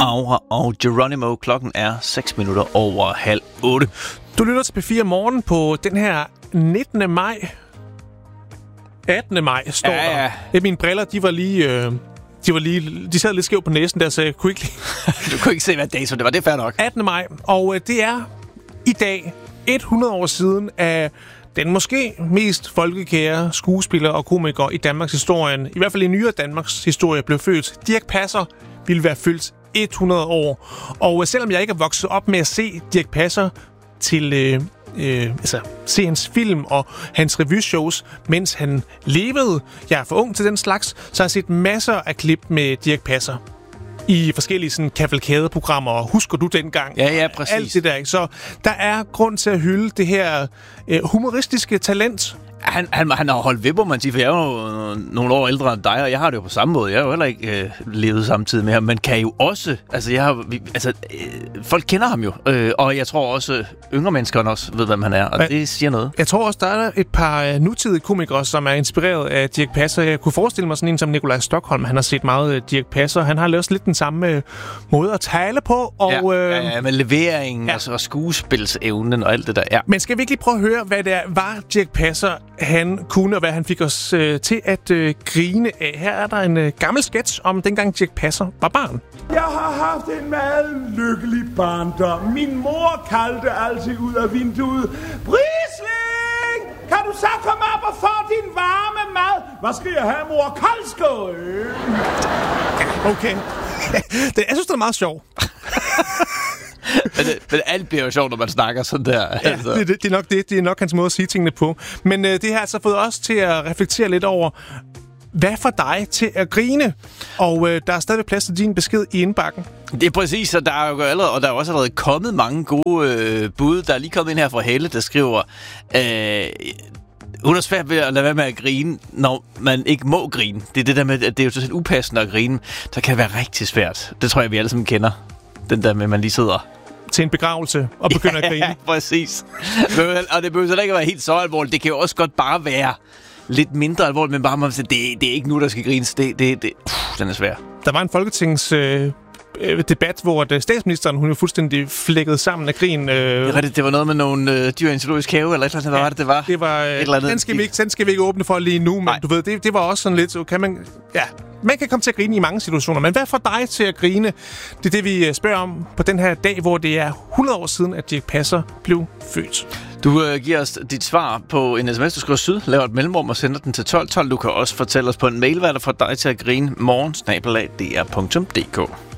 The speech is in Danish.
Aura og Geronimo. Klokken er 7:06. Du lytter til P4 Morgen på den her 19. maj. 18. maj står der. Ja. Mine briller, de sad lidt skævt på næsen der, så jeg kunne ikke lige... Du kunne ikke se, hvad dato det var. Det er fair nok. 18. maj, og det er i dag 100 år siden af den måske mest folkekære skuespiller og komiker i Danmarks historie, i hvert fald i nyere Danmarks historie, blev født. Dirch Passer ville være fyldt 100 år. Og selvom jeg ikke er vokset op med at se Dirch Passer til se hans film og hans revyshows, mens han levede, jeg er for ung til den slags, så har jeg set masser af klip med Dirch Passer i forskellige sådan kavalkadeprogrammer. Husker du dengang? Ja, præcis. Alt det der, ikke? Så der er grund til at hylde det her humoristiske talent. Han har holdt ved, må man sige, for jeg er jo nogle år ældre end dig, og jeg har det jo på samme måde. Jeg har jo heller ikke levet samtidig med ham, men kan jo også... folk kender ham jo, og jeg tror også, yngre mennesker også ved, hvem han er, og det siger noget. Jeg tror også, der er et par nutidige komikere, som er inspireret af Dirch Passer. Jeg kunne forestille mig sådan en som Nikolaj Stokholm. Han har set meget Dirch Passer. Han har også lidt den samme måde at tale på. Og, med leveringen og skuespilsevnen og alt det der. Ja. Men skal vi ikke lige prøve at høre, hvad det var Dirch Passer han kunne, og hvad han fik os til at grine af. Her er der en gammel sketch om dengang Dirch Passer var barn. Jeg har haft en meget lykkelig barndom. Min mor kaldte altid ud af vinduet: Brisling, kan du så komme op og få din varme mad? Hvad skal jeg have, mor? Koldskål? Okay. Jeg synes, det er meget sjov. men alt bliver jo sjovt, når man snakker sådan der. Ja, altså. Det er nok det. Det er nok hans måde at sige tingene på. Men det har altså fået os til at reflektere lidt over, hvad får dig til at grine? Og der er stadig plads til din besked i indbakken. Det er præcis, og der er jo også allerede kommet mange gode bud. Der er lige kommet ind her fra Helle, der skriver... Hun er svært ved at lade være med at grine, når man ikke må grine. Det er det der med, at det er jo så upassende at grine. Så kan det være rigtig svært. Det tror jeg, vi alle sammen kender. Den der med, at man lige sidder til en begravelse og begynder at grine. Ja, præcis. Og det behøver så ikke at være helt så alvorligt. Det kan jo også godt bare være lidt mindre alvorligt, men bare man siger, det er ikke nu, der skal grines. Den er svær. Der var en folketings... debat, hvor statsministeren, hun er fuldstændig flækket sammen af grin. Det var noget med nogle dyr i en zoologisk have, eller et eller andet, hvad var det, det var? Det var et eller andet. Den skal vi ikke åbne for lige nu, men du ved, det var også sådan lidt, så kan man... Ja, man kan komme til at grine i mange situationer, men hvad får dig til at grine? Det er det, vi spørger om på den her dag, hvor det er 100 år siden, at Dirch Passer blev født. Du giver os dit svar på en sms, du skriver syd, laver et mellemrum og sender den til 1212. Du kan også fortælle os på en mail, hvad der får dig til at grine morgen@dr.dk.